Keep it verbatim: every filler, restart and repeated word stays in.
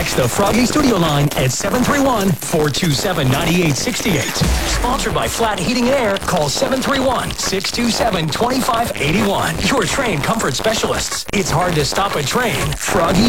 Text the Froggy Studio line at seven three one, four two seven, nine eight six eight. Sponsored by Flat Heating and Air. Call seven three one, six two seven, two five eight one. Your train comfort specialists. It's hard to stop a train. Froggy